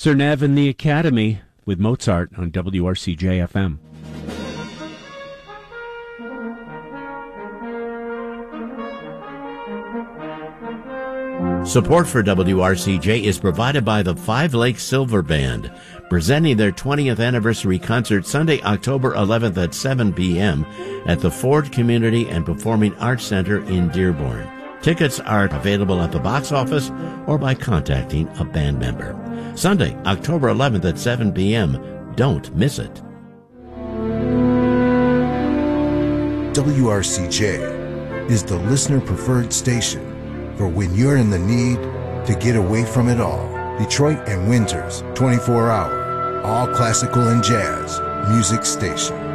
Cernev and the Academy with Mozart on WRCJ-FM. Support for WRCJ is provided by the Five Lakes Silver Band, presenting their 20th anniversary concert Sunday, October 11th at 7 p.m. at the Ford Community and Performing Arts Center in Dearborn. Tickets are available at the box office or by contacting a band member. Sunday, October 11th at 7 p.m. Don't miss it. WRCJ is the listener-preferred station for when you're in the need to get away from it all. Detroit and Windsor's 24-hour, all classical and jazz music station.